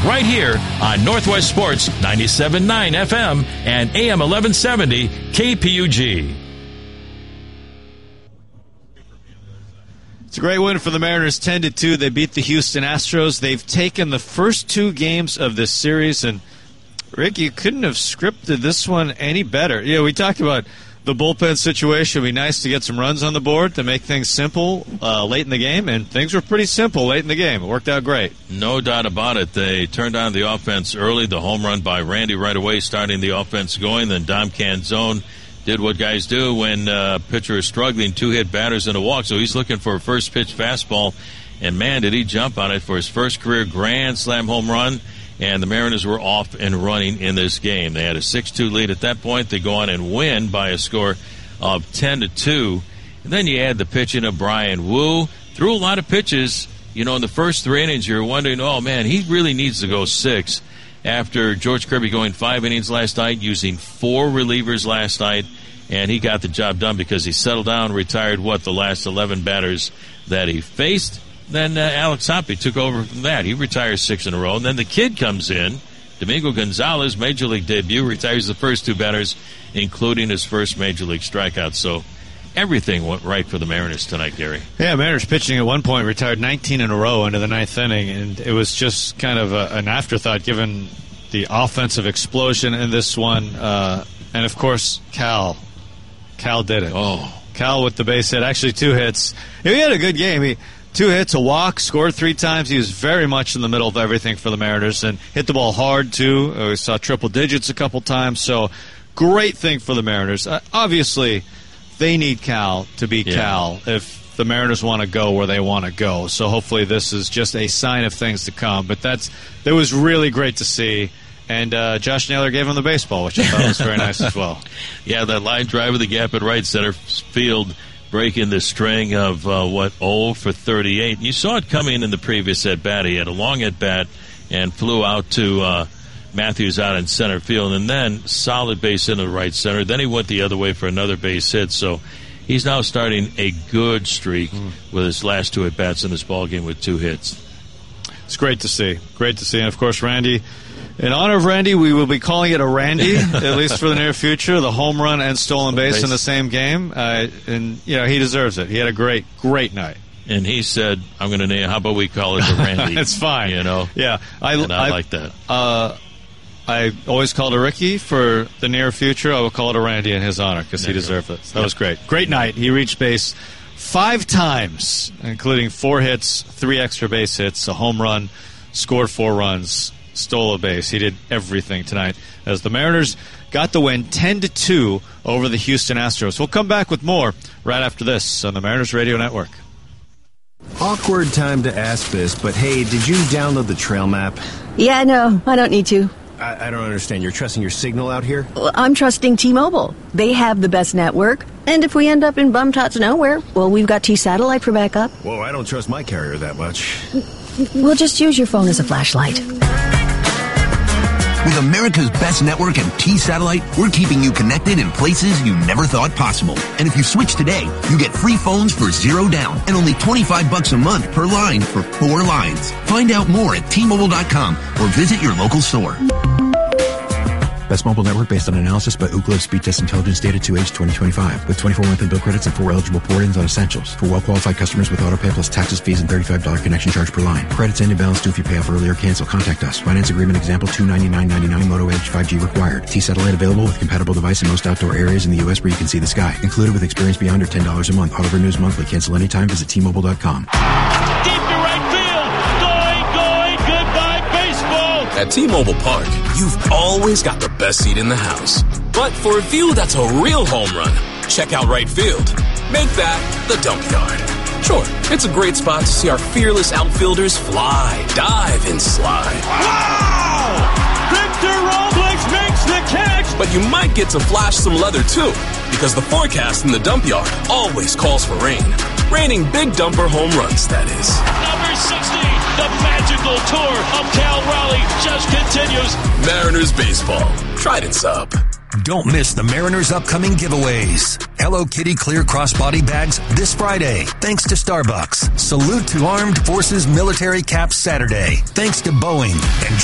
right here on Northwest Sports 97.9 FM and AM 1170 KPUG. It's a great win for the Mariners, 10-2. They beat the Houston Astros. They've taken the first two games of this series, and Rick, you couldn't have scripted this one any better. You know, we talked about the bullpen situation. It'd be nice to get some runs on the board to make things simple late in the game, and things were pretty simple late in the game. It worked out great. No doubt about it. They turned on the offense early. The home run by Randy right away, starting the offense going. Then Dom Canzone did what guys do when a pitcher is struggling, 2-hit batters and a walk. So he's looking for a first pitch fastball, and man, did he jump on it for his first career grand slam home run. And the Mariners were off and running in this game. They had a 6-2 lead at that point. They go on and win by a score of 10-2. And then you add the pitching of Brian Wu. Threw a lot of pitches. You know, in the first 3 innings, you're wondering, oh, man, he really needs to go 6. After George Kirby going 5 innings last night, using 4 relievers last night, and he got the job done because he settled down, retired, the last 11 batters that he faced. Then Alex Hoppe took over from that. He retires 6 in a row. And then the kid comes in, Domingo Gonzalez, Major League debut, retires the first 2 batters, including his first Major League strikeout. So everything went right for the Mariners tonight, Gary. Yeah, Mariners pitching at one point retired 19 in a row into the 9th inning, and it was just kind of an afterthought given the offensive explosion in this one. And, of course, Cal did it. Oh, Cal with the base hit, actually 2 hits. He had a good game. He 2 hits, a walk, scored 3 times. He was very much in the middle of everything for the Mariners and hit the ball hard, too. We saw triple digits a couple times. So great thing for the Mariners. Obviously, they need Cal to be Cal if the Mariners want to go where they want to go. So hopefully this is just a sign of things to come. But that was really great to see. And Josh Naylor gave him the baseball, which I thought was very nice as well. Yeah, that line drive of the gap at right center field, breaking the string of, 0 for 38. You saw it coming in the previous at-bat. He had a long at-bat and flew out to Matthews out in center field, and then solid base into the right center. Then he went the other way for another base hit. So he's now starting a good streak with his last 2 at-bats in this ballgame with 2 hits. It's great to see. Great to see. And, of course, Randy, in honor of Randy, we will be calling it a Randy, at least for the near future, the home run and stolen base in the same game. And, you know, he deserves it. He had a great, great night. And he said, I'm going to name, how about we call it a Randy? It's fine. You know? Yeah. I like that. I always called it a Ricky. For the near future, I will call it a Randy in his honor because he deserved it. That was great. Great night. He reached base 5 times, including 4 hits, 3 extra base hits, a home run, scored 4 runs, stole a base. He did everything tonight as the Mariners got the win 10-2 over the Houston Astros. We'll come back with more right after this on the Mariners Radio Network. Awkward time to ask this, but hey, did you download the trail map? Yeah, no, I don't need to. I don't understand. You're trusting your signal out here? Well, I'm trusting T-Mobile. They have the best network. And if we end up in bum-tots nowhere, well, we've got T-Satellite for backup. Whoa, I don't trust my carrier that much. We'll just use your phone as a flashlight. With America's best network and T-Satellite, we're keeping you connected in places you never thought possible. And if you switch today, you get free phones for $0 down and only $25 a month per line for 4 lines. Find out more at T-Mobile.com or visit your local store. Best mobile network based on analysis by Ookla Speed Test Intelligence data to age 2025 with 24 monthly bill credits and 4 eligible port-ins on essentials. For well-qualified customers with autopay plus taxes, fees, and $35 connection charge per line. Credits end and balance due if you pay off early or cancel. Contact us. Finance agreement example $299.99 Moto Edge 5G required. T-Satellite available with compatible device in most outdoor areas in the U.S. where you can see the sky. Included with experience beyond or $10 a month. Auto renews monthly. Cancel anytime. Visit T-Mobile.com. At T-Mobile Park, you've always got the best seat in the house. But for a view that's a real home run, check out right field. Make that the dump yard. Sure, it's a great spot to see our fearless outfielders fly, dive, and slide. Wow! Victor Robles makes the catch! But you might get to flash some leather too, because the forecast in the dump yard always calls for rain. Raining big dumper home runs, that is. Number 60, the magical tour of Cal Raleigh just continues. Mariners baseball. Trident's up. Don't miss the Mariners' upcoming giveaways. Hello Kitty clear crossbody bags this Friday, thanks to Starbucks. Salute to Armed Forces Military Caps Saturday, thanks to Boeing. And